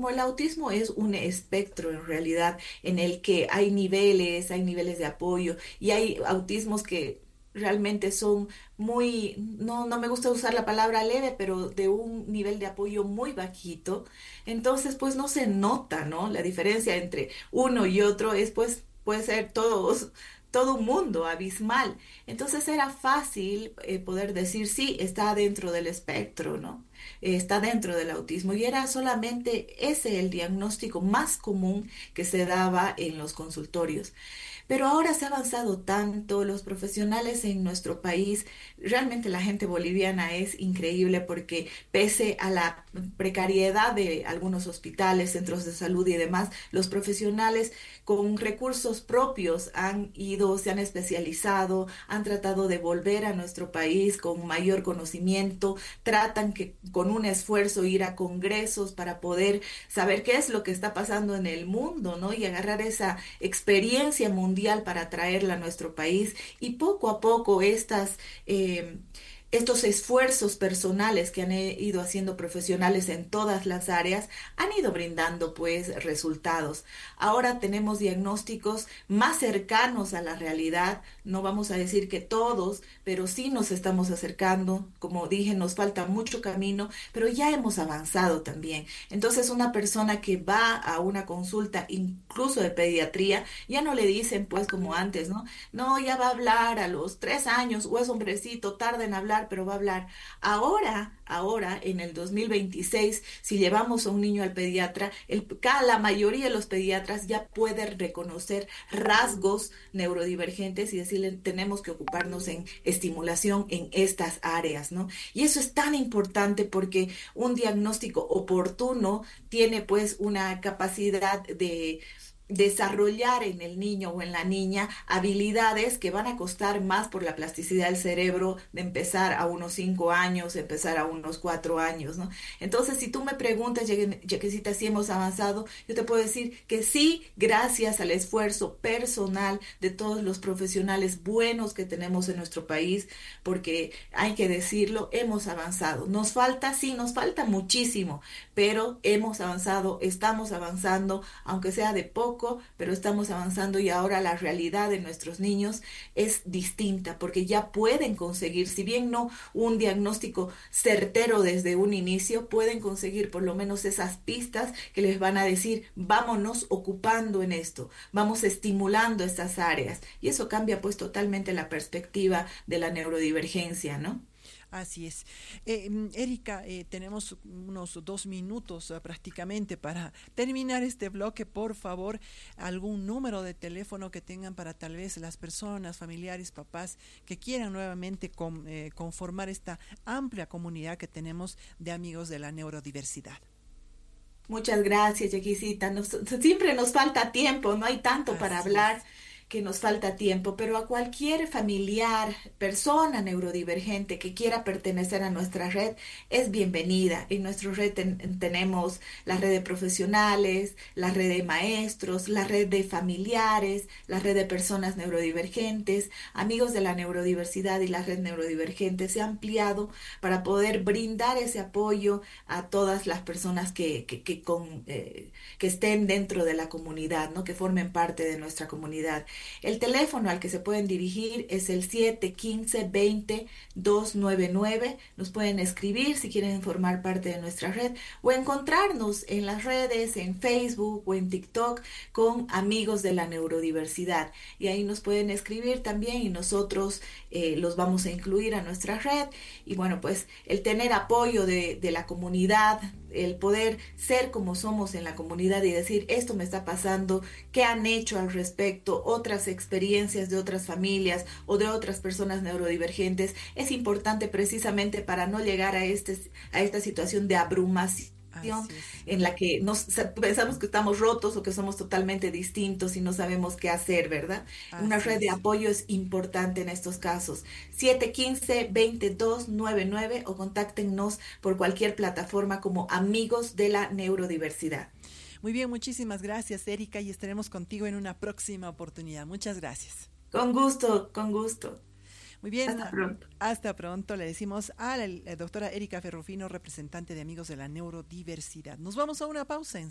como el autismo es un espectro en realidad en el que hay niveles de apoyo y hay autismos que realmente son muy, no me gusta usar la palabra leve, pero de un nivel de apoyo muy bajito. Entonces, pues no se nota, ¿no? La diferencia entre uno y otro es, pues, puede ser todo un mundo abismal. Entonces era fácil poder decir, sí, está dentro del espectro, ¿no? Está dentro del autismo y era solamente ese el diagnóstico más común que se daba en los consultorios. Pero ahora se ha avanzado tanto, los profesionales en nuestro país, realmente la gente boliviana es increíble porque pese a la precariedad de algunos hospitales, centros de salud y demás, los profesionales con recursos propios han ido, se han especializado, han tratado de volver a nuestro país con mayor conocimiento, tratan que con un esfuerzo ir a congresos para poder saber qué es lo que está pasando en el mundo, ¿no? Y agarrar esa experiencia mundial para traerla a nuestro país y poco a poco estos esfuerzos personales que han ido haciendo profesionales en todas las áreas han ido brindando pues resultados. Ahora tenemos diagnósticos más cercanos a la realidad, no vamos a decir que todos, pero sí nos estamos acercando. Como dije, nos falta mucho camino, pero ya hemos avanzado también. Entonces, una persona que va a una consulta, incluso de pediatría, ya no le dicen pues como antes, ¿no? No, ya va a hablar a los 3 años, o es hombrecito, tarda en hablar, pero va a hablar. Ahora, en el 2026, si llevamos a un niño al pediatra, la mayoría de los pediatras ya pueden reconocer rasgos neurodivergentes y decirle, tenemos que ocuparnos en estimulación en estas áreas, ¿no? Y eso es tan importante porque un diagnóstico oportuno tiene pues una capacidad de desarrollar en el niño o en la niña habilidades que van a costar más por la plasticidad del cerebro de empezar a unos 5 años, empezar a unos 4 años, ¿no? Entonces, si tú me preguntas, Yaquisita, si hemos avanzado, yo te puedo decir que sí, gracias al esfuerzo personal de todos los profesionales buenos que tenemos en nuestro país, porque hay que decirlo, hemos avanzado. Nos falta, sí, nos falta muchísimo, pero hemos avanzado, estamos avanzando, aunque sea de poco, pero estamos avanzando y ahora la realidad de nuestros niños es distinta porque ya pueden conseguir, si bien no un diagnóstico certero desde un inicio, pueden conseguir por lo menos esas pistas que les van a decir, vámonos ocupando en esto, vamos estimulando estas áreas y eso cambia pues totalmente la perspectiva de la neurodivergencia, ¿no? Así es. Erika, tenemos unos 2 minutos prácticamente para terminar este bloque. Por favor, algún número de teléfono que tengan para tal vez las personas, familiares, papás que quieran nuevamente conformar esta amplia comunidad que tenemos de amigos de la neurodiversidad. Muchas gracias, Yaquisita. Siempre nos falta tiempo, no hay tanto para Así es. hablar que nos falta tiempo, pero a cualquier familiar, persona neurodivergente que quiera pertenecer a nuestra red es bienvenida. En nuestra red tenemos la red de profesionales, la red de maestros, la red de familiares, la red de personas neurodivergentes, amigos de la neurodiversidad y la red neurodivergente. Se ha ampliado para poder brindar ese apoyo a todas las personas que estén dentro de la comunidad, ¿no? Que formen parte de nuestra comunidad. El teléfono al que se pueden dirigir es el 715-20-299. Nos pueden escribir si quieren formar parte de nuestra red o encontrarnos en las redes, en Facebook o en TikTok con amigos de la neurodiversidad. Y ahí nos pueden escribir también y nosotros los vamos a incluir a nuestra red. Y bueno, pues el tener apoyo de la comunidad, el poder ser como somos en la comunidad y decir, esto me está pasando, qué han hecho al respecto, otras experiencias de otras familias o de otras personas neurodivergentes, es importante precisamente para no llegar a esta situación de abrumación Así es. en la que pensamos que estamos rotos o que somos totalmente distintos y no sabemos qué hacer, ¿verdad? Una Así red de es. apoyo es importante en estos casos. 715-2299 o contáctenos por cualquier plataforma como Amigos de la Neurodiversidad. Muy bien, muchísimas gracias, Erika, y estaremos contigo en una próxima oportunidad. Muchas gracias. Con gusto, con gusto. Muy bien, Hasta pronto. hasta pronto. Le decimos a la doctora Erika Ferrufino, representante de Amigos de la Neurodiversidad. Nos vamos a una pausa.